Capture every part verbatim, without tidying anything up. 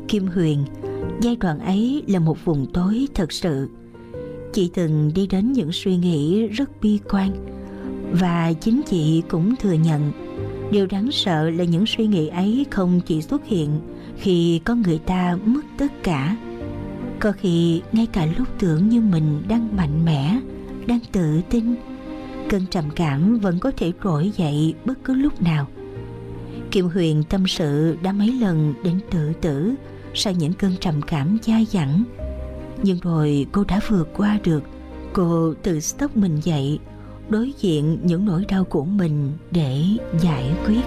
Kim Huyền, giai đoạn ấy là một vùng tối thật sự. Chị từng đi đến những suy nghĩ rất bi quan, và chính chị cũng thừa nhận điều đáng sợ là những suy nghĩ ấy không chỉ xuất hiện khi có người ta mất tất cả. Có khi ngay cả lúc tưởng như mình đang mạnh mẽ, đang tự tin, cơn trầm cảm vẫn có thể trỗi dậy bất cứ lúc nào. Kim Huyền tâm sự đã mấy lần đến tự tử sau những cơn trầm cảm dai dẳng. Nhưng rồi cô đã vượt qua được. Cô tự stop mình dậy, đối diện những nỗi đau của mình để giải quyết.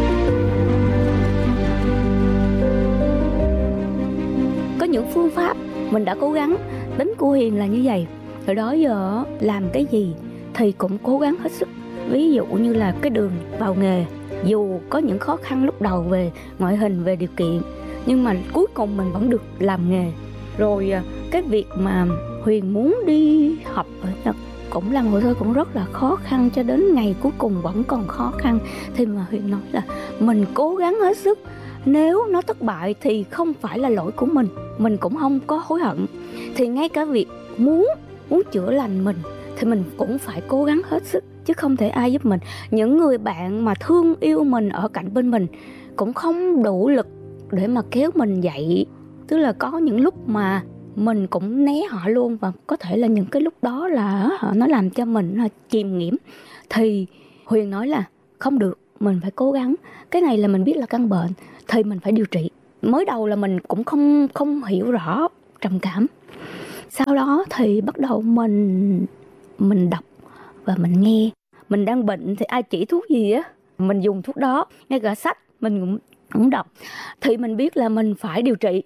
Có những phương pháp mình đã cố gắng. Tính của Huyền là như vậy. Từ đó giờ làm cái gì thì cũng cố gắng hết sức. Ví dụ như là cái đường vào nghề, dù có những khó khăn lúc đầu về ngoại hình, về điều kiện, nhưng mà cuối cùng mình vẫn được làm nghề. Rồi cái việc mà Huyền muốn đi học ở Nhật cũng là hồ sơ cũng rất là khó khăn, cho đến ngày cuối cùng vẫn còn khó khăn. Thì mà Huyền nói là mình cố gắng hết sức. Nếu nó thất bại thì không phải là lỗi của mình, mình cũng không có hối hận. Thì ngay cả việc muốn muốn chữa lành mình thì mình cũng phải cố gắng hết sức, chứ không thể ai giúp mình. Những người bạn mà thương yêu mình ở cạnh bên mình cũng không đủ lực để mà kéo mình dậy. Tức là có những lúc mà mình cũng né họ luôn, và có thể là những cái lúc đó là nó làm cho mình chìm nghiễm. Thì Huyền nói là không được, mình phải cố gắng. Cái này là mình biết là căn bệnh thì mình phải điều trị. Mới đầu là mình cũng không không hiểu rõ trầm cảm. Sau đó thì bắt đầu mình mình đọc và mình nghe. Mình đang bệnh thì ai chỉ thuốc gì á, mình dùng thuốc đó. Ngay cả sách mình cũng, cũng đọc. Thì mình biết là mình phải điều trị.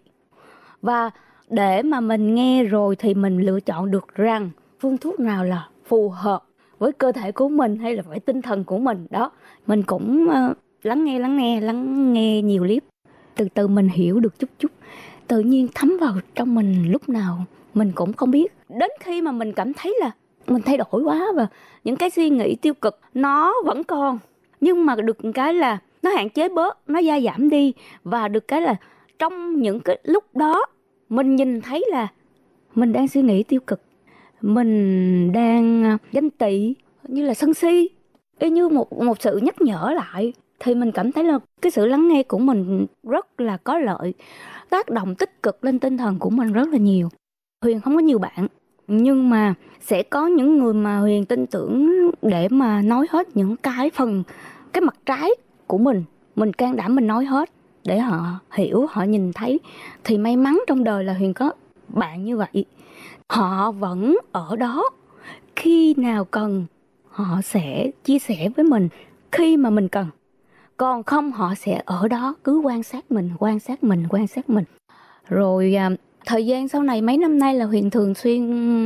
Và để mà mình nghe rồi thì mình lựa chọn được rằng phương thuốc nào là phù hợp với cơ thể của mình hay là với tinh thần của mình. Đó, mình cũng uh, lắng nghe, lắng nghe, lắng nghe nhiều clip. Từ từ mình hiểu được chút chút. Tự nhiên thấm vào trong mình lúc nào mình cũng không biết. Đến khi mà mình cảm thấy là mình thay đổi quá và những cái suy nghĩ tiêu cực nó vẫn còn, nhưng mà được cái là nó hạn chế bớt, nó gia giảm đi. Và được cái là trong những cái lúc đó mình nhìn thấy là mình đang suy nghĩ tiêu cực, mình đang ganh tị, như là sân si, y như một, một sự nhắc nhở lại. Thì mình cảm thấy là cái sự lắng nghe của mình rất là có lợi, tác động tích cực lên tinh thần của mình rất là nhiều. Huyền không có nhiều bạn, nhưng mà sẽ có những người mà Huyền tin tưởng để mà nói hết những cái phần, cái mặt trái của mình. Mình can đảm mình nói hết để họ hiểu, họ nhìn thấy. Thì may mắn trong đời là Huyền có bạn như vậy. Họ vẫn ở đó, khi nào cần họ sẽ chia sẻ với mình khi mà mình cần. Còn không họ sẽ ở đó cứ quan sát mình, quan sát mình, quan sát mình. Rồi à, thời gian sau này mấy năm nay là Huyền thường xuyên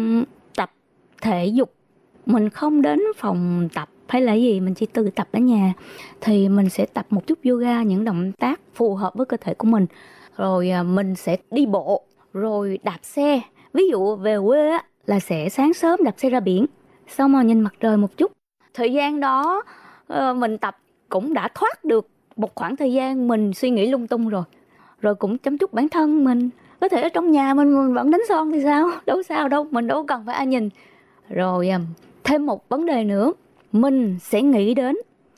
tập thể dục. Mình không đến phòng tập hay là gì, mình chỉ tự tập ở nhà. Thì mình sẽ tập một chút yoga, những động tác phù hợp với cơ thể của mình. Rồi à, mình sẽ đi bộ, rồi đạp xe. Ví dụ về quê á, là sẽ sáng sớm đạp xe ra biển, xong rồi nhìn mặt trời một chút. Thời gian đó uh, mình tập cũng đã thoát được một khoảng thời gian mình suy nghĩ lung tung rồi. Rồi cũng chăm chút bản thân mình. Có thể ở trong nhà mình, mình vẫn đánh son thì sao, đâu sao đâu, mình đâu cần phải ai nhìn. Rồi uh, thêm một vấn đề nữa, mình sẽ nghĩ đến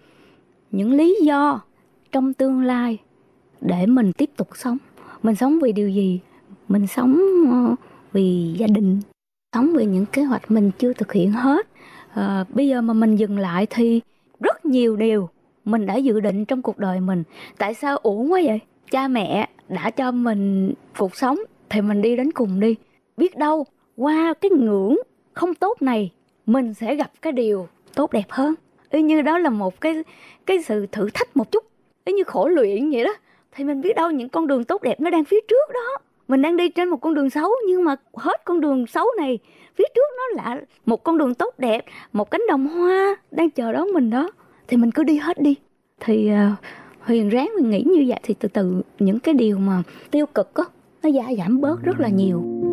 những lý do trong tương lai để mình tiếp tục sống. Mình sống vì điều gì? Mình sống uh, vì gia đình, sống vì những kế hoạch mình chưa thực hiện hết. À, bây giờ mà mình dừng lại thì rất nhiều điều mình đã dự định trong cuộc đời mình. Tại sao uổng quá vậy? Cha mẹ đã cho mình cuộc sống thì mình đi đến cùng đi. Biết đâu qua cái ngưỡng không tốt này mình sẽ gặp cái điều tốt đẹp hơn. Y như đó là một cái, cái sự thử thách một chút, y như khổ luyện vậy đó. Thì mình biết đâu những con đường tốt đẹp nó đang phía trước đó. Mình đang đi trên một con đường xấu, nhưng mà hết con đường xấu này, phía trước nó là một con đường tốt đẹp, một cánh đồng hoa đang chờ đón mình đó. Thì mình cứ đi hết đi. Thì uh, Huyền ráng mình nghĩ như vậy thì từ từ những cái điều mà tiêu cực á, nó gia giảm bớt rất là nhiều.